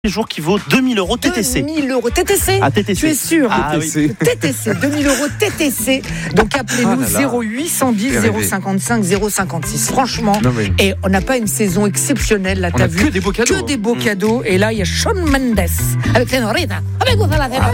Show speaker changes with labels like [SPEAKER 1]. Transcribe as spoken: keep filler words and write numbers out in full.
[SPEAKER 1] jour qui vaut deux mille euros T T C.
[SPEAKER 2] deux mille euros T T C.
[SPEAKER 1] Ah, T T C.
[SPEAKER 2] Tu es sûr?
[SPEAKER 1] Ah,
[SPEAKER 2] T T C. Oui. T T C, deux mille euros T T C. Donc appelez-nous
[SPEAKER 3] ah
[SPEAKER 2] zéro huit cent dix zéro cinquante-cinq zéro cinquante-six. Franchement,
[SPEAKER 3] non, mais...
[SPEAKER 2] et on n'a pas une saison exceptionnelle là,
[SPEAKER 3] on
[SPEAKER 2] t'as
[SPEAKER 3] a
[SPEAKER 2] vu?
[SPEAKER 3] Que des beaux cadeaux.
[SPEAKER 2] Que des beaux
[SPEAKER 3] mmh.
[SPEAKER 2] cadeaux. Et là, il y a Shawn Mendes avec Senorita. Avec vous,